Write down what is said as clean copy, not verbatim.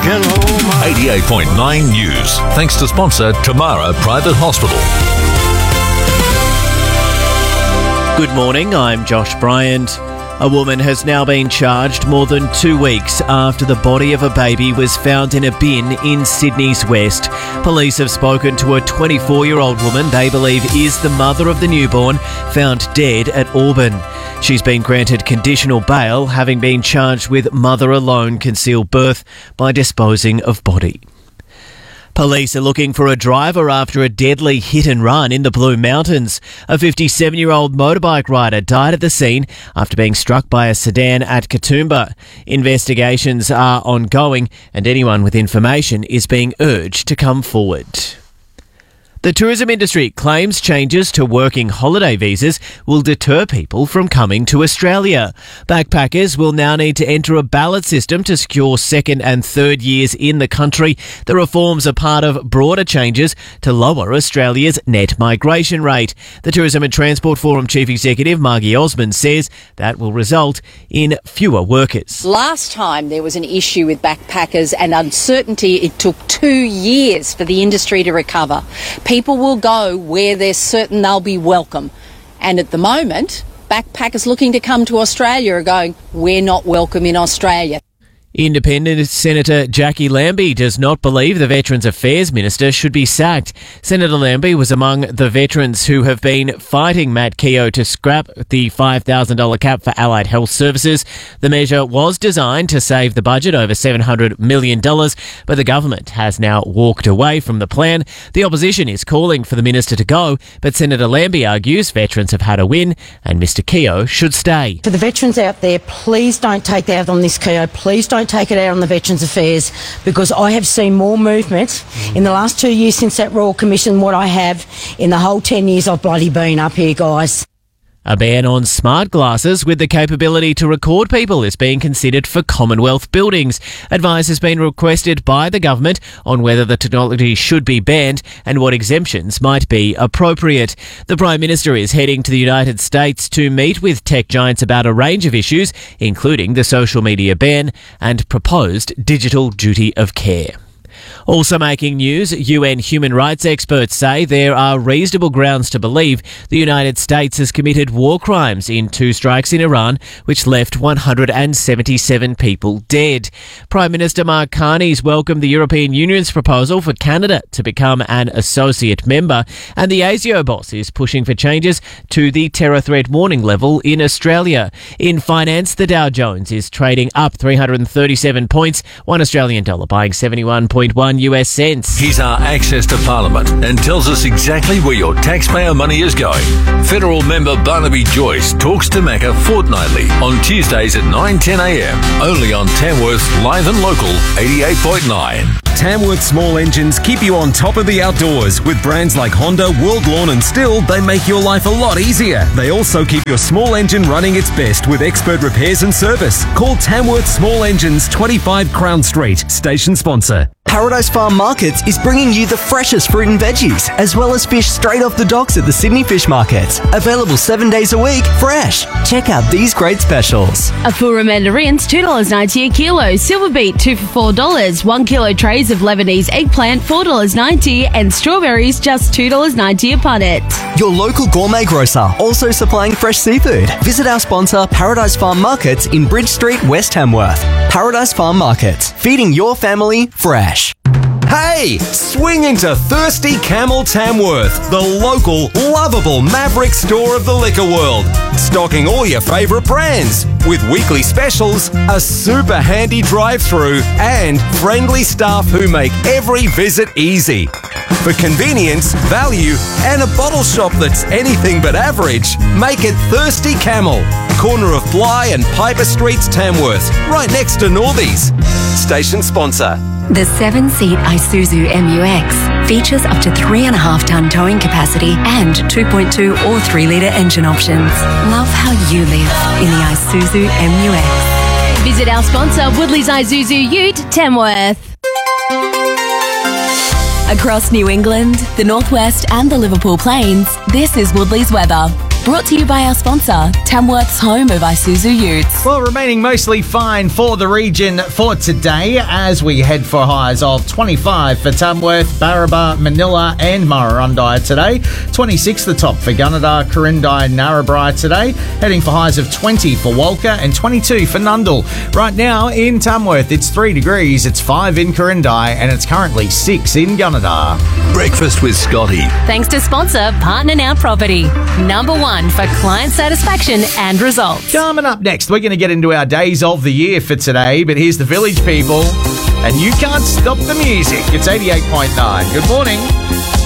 88.9 News. Thanks to sponsor Tamara Private Hospital. Good morning, I'm Josh Bryant. A woman has now been charged more than 2 weeks after the body of a baby was found in a bin in Sydney's West. Police have spoken to a 24-year-old woman they believe is the mother of the newborn found dead at Auburn. She's been granted conditional bail, having been charged with mother-alone concealed birth by disposing of body. Police are looking for a driver after a deadly hit and run in the Blue Mountains. A 57-year-old motorbike rider died at the scene after being struck by a sedan at Katoomba. Investigations are ongoing and anyone with information is being urged to come forward. The tourism industry claims changes to working holiday visas will deter people from coming to Australia. Backpackers will now need to enter a ballot system to secure second and third years in the country. The reforms are part of broader changes to lower Australia's net migration rate. The Tourism and Transport Forum Chief Executive Margie Osmond says that will result in fewer workers. Last time there was an issue with backpackers and uncertainty, it took 2 years for the industry to recover. People will go where they're certain they'll be welcome. And at the moment, backpackers looking to come to Australia are going, we're not welcome in Australia. Independent Senator Jackie Lambie does not believe the Veterans Affairs Minister should be sacked. Senator Lambie was among the veterans who have been fighting Matt Keogh to scrap the $5,000 cap for allied health services. The measure was designed to save the budget over $700 million, but the government has now walked away from the plan. The opposition is calling for the minister to go, but Senator Lambie argues veterans have had a win and Mr Keogh should stay. For the veterans out there, please don't take that out on this Keogh. Please don't take it out on the Veterans Affairs, because I have seen more movement in the last 2 years since that Royal Commission than what I have in the whole 10 years I've bloody been up here, guys. A ban on smart glasses with the capability to record people is being considered for Commonwealth buildings. Advice has been requested by the government on whether the technology should be banned and what exemptions might be appropriate. The Prime Minister is heading to the United States to meet with tech giants about a range of issues, including the social media ban and proposed digital duty of care. Also making news, UN human rights experts say there are reasonable grounds to believe the United States has committed war crimes in 2 strikes in Iran, which left 177 people dead. Prime Minister Mark Carney's welcomed the European Union's proposal for Canada to become an associate member, and the ASIO boss is pushing for changes to the terror threat warning level in Australia. In finance, the Dow Jones is trading up 337 points, $1 buying 71.1 US cents. He's our access to Parliament and tells us exactly where your taxpayer money is going. Federal member Barnaby Joyce talks to Macca fortnightly on Tuesdays at 9:10am, only on Tamworth Live and Local 88.9. Tamworth Small Engines keep you on top of the outdoors. With brands like Honda, World Lawn and Stihl, they make your life a lot easier. They also keep your small engine running its best with expert repairs and service. Call Tamworth Small Engines, 25 Crown Street, station sponsor. Paradise Farm Markets is bringing you the freshest fruit and veggies, as well as fish straight off the docks at the Sydney Fish Market. Available 7 days a week, fresh. Check out these great specials. Afura mandarins, $2.90 a kilo. Silver beet, 2 for $4. 1 kilo trays of Lebanese eggplant, $4.90. And strawberries, just $2.90 a punnet. Your local gourmet grocer, also supplying fresh seafood. Visit our sponsor, Paradise Farm Markets in Bridge Street, West Tamworth. Paradise Farm Markets, feeding your family fresh. Hey, swing into Thirsty Camel Tamworth, the local, lovable Maverick store of the liquor world. Stocking all your favourite brands, with weekly specials, a super handy drive-through, and friendly staff who make every visit easy. For convenience, value, and a bottle shop that's anything but average, make it Thirsty Camel, corner of Bly and Piper Streets, Tamworth, right next to Northies. Station sponsor. The 7-seat Isuzu MU-X features up to 3.5-ton towing capacity and 2.2 or 3-litre engine options. Love how you live in the Isuzu MU-X. Visit our sponsor, Woodley's Isuzu Ute, Tamworth. Across New England, the Northwest and the Liverpool Plains, this is Woodley's weather. Brought to you by our sponsor, Tamworth's home of Isuzu Utes. Well, remaining mostly fine for the region for today as we head for highs of 25 for Tamworth, Barraba, Manila and Murrurundi today. 26 the top for Gunnedah, Corindai and Narrabri today. Heading for highs of 20 for Walker and 22 for Nundle. Right now in Tamworth, it's 3 degrees, it's 5 in Corindai and it's currently 6 in Gunnedah. Breakfast with Scotty. Thanks to sponsor Partner Now Property. Number 1 for client satisfaction and results. Coming up next, we're going to get into our days of the year for today, but here's the Village People, and you can't stop the music. It's 88.9. Good morning.